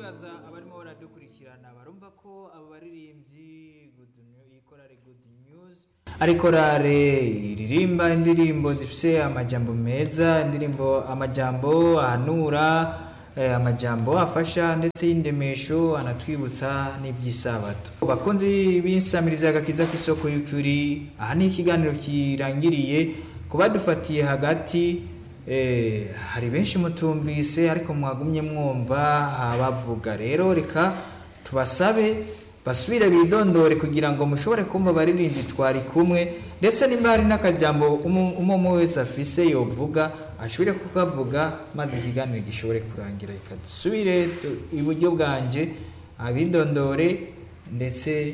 ndibaza abarimo baradukurikirana barumva ko abo baririmbyi ikorare Good News ari korare iririmba indirimbo zifise amajambo meza, amajambo ahanura, amajambo afasha ndetse y'indemesho anatwibutsa n'iby'isabato. Bakunzi b'insamiriza agakiza kw'isoko y'ukuri, aha ni ikiganiro kirangiriye kubadufatiye hagati. Hari benshi mutumvise ariko mwagumye mwumva bavuga, rero reka tubasabe basubire bidondore kugira ngo mushobore kumva baririmbyi twari kumwe, ndetse nimba hari n'akajambo umwe wese afise yovuga ashobore kukavuga maze ikiganiro gishobore kurangira. Reka dusubire iburyo bwanje abidondore ndetse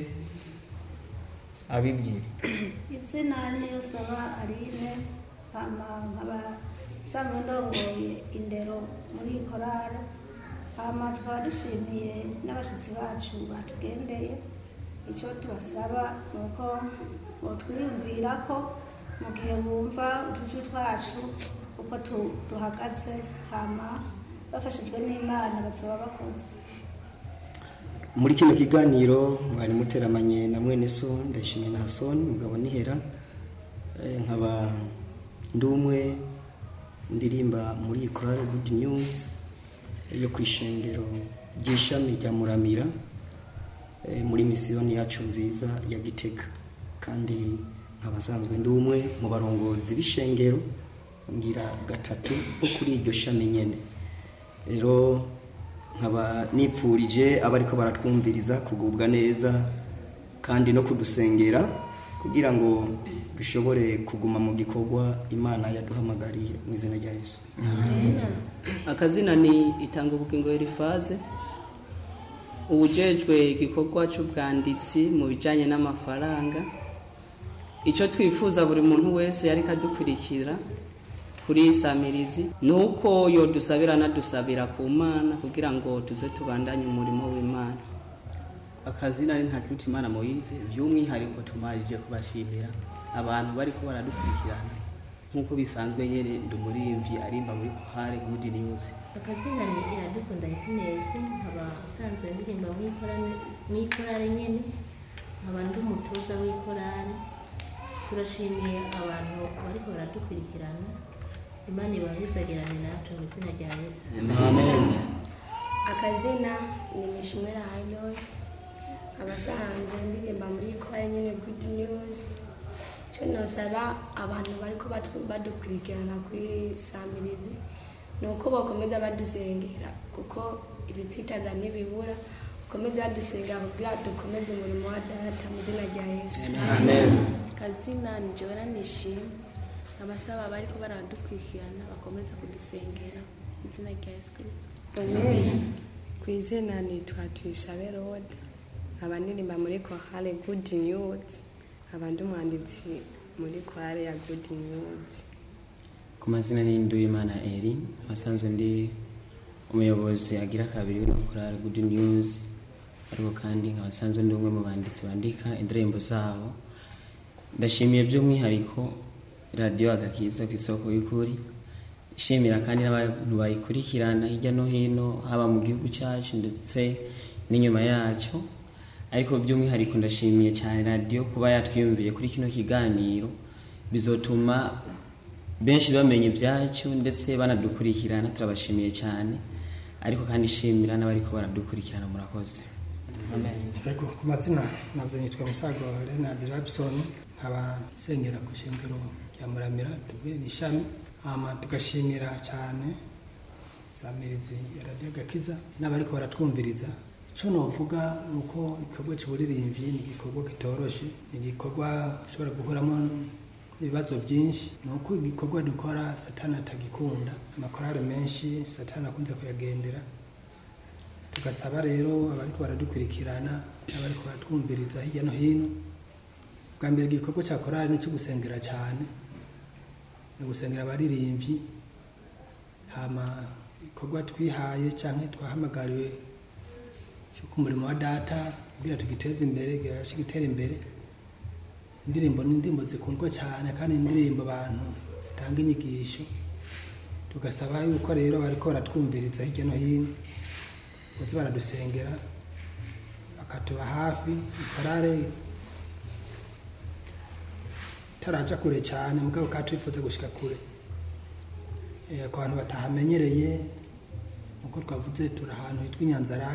abibwire. Izina niyo saba Aline, nkaba sanzwe ndongoye indero muri korari. Tukaba dushimiye n'abashyitsi bacu batugendeye. Icyo tubasaba ni uko twiyumvira ko mu gihe bumva utucu twacu uko duhagaze, bafashijwe n'Imana bazoba bakoze. Muri kino kiganiro mwari muteramanye na mwene so Ndayishimiye Nason mugabo nihera, nkaba ndumwe ndirimba muri korari Good News yo kwishengero ry'ishami rya Muramira muri misiyoni yacu nziza ya Gitega, kandi nkabasanzwe ndumwe mu barongozi b'ishengero ngira gatatu bo kuri iryo shami nyene. Rero nkaba nipfurije abariko baratwumviriza kugubwa neza kandi no kudusengera kugira ngo dushobore kuguma mu gikorwa Imana yaduhamagariye mu izina rya Yesu. Akazina ni Itanga Ubugingo Elifaze, ubujejwe igikorwa cy'ubwanditsi mu bijanye n'amafaranga. Icyo twifuza buri muntu wese yari kadukurikira kuri Samirizi nuko yo dusabira ku Mana kugira ngo tuze tubandanye umurimo w'Imana. Akazina ni Ntakirutimana Moise, by'umwihariko tumarije kubashimira abantu bari ko baradukurikirana nkuko bisanzwe nyene ndumurimvyi arimba muri korari Good News. Akazina ni Iradukunda Happiness, nkaba sanzwe ndirimba muri korari nyene, nkaba ndi umutoza w'ikorari. Turashimiye abantu bari ko baradukurikirana, Imana ibahezagirane natwe mu izina rya Yesu. Amen. Akazina ni Nishimira Hayoy, abasanzwe ndirimba muri korari nyene Good News. Nosaba abantu bariko badukurikirana kuri Samirizi nuko bakomeza badusengera, kuko ibitsitaza n'ibibura, bakomeza badusengera kugira dukomeze umurimo wa Data mu izina rya Yesu. Amen. Kazina ni Joana Nishimwe, abasaba bariko baradukurikirana bakomeza kudusengera mu izina rya Yesu Kristo. Amen. Kwizina ni Twisabe Road, abandirimba muri korali Good News, abandi umwanditsi muri korali ya Good News. Ku mazina ni Nduwimana Eri, abasanzwe ndi umuyobozi agira kabiri wa korali Good News, ariko kandi nk'abasanzwe ndi umwe mu banditsi bandika indirimbo zabo. Ndashimiye by'umwihariko radio Agakiza kw'isoko y'ukuri, ishimira kandi n'abantu bayikurikirana hirya no hino haba mu gihugu cyacu ndetse n'inyuma yacu. Ariko by'umwihariko ndashimiye cyane radio kuba yatwiyumviye kuri kino kiganiro, bizotuma benshi bamenye ibyacu ndetse banadukurikirana. Turabashimiye cyane, ariko kandi shimira n'abariko baradukurikirana. Murakoze. Amen. Yego, ku mazina navyo nitwa Musago Leonard Robson, nkaba sengera ku shengero rya Muramira tubwe n'ishami. Tugashimira cyane Samirizi ya Radio Agakiza n'abariko baratwumviriza. Icyo novuga nuko igikorwa cy'uburirimbyi ni igikorwa kitoroshe, ni igikorwa ushobora guhuramo ibibazo byinshi. Nuko igikorwa dukora Satani atagikunda, amakorari menshi Satani akunze kuyagendera. Tugasaba rero abariko baradukurikirana n'abariko baratwumviriza hirya no hino, bwa mbere igikorwa cya korari ni cyo gusengera cyane, ni gusengera abaririmbyi. Igikorwa twihaye cyangwa twahamagariwe cyo ku murimo wa Data kugira tugiteze imbere, gitera imbere. Indirimbo zikundwa cyane kandi indirimbo abantu zitanga inyigisho. Tugasaba yuko rero bariko baratwumviriza hirya no hino baze baradusengera bakatuba hafi. Ikorale taraja kure cyane mugabo katwifuza gushika kure ku bantu batahamenyereye uko twavuze turi ahantu hitwa Inyanzarake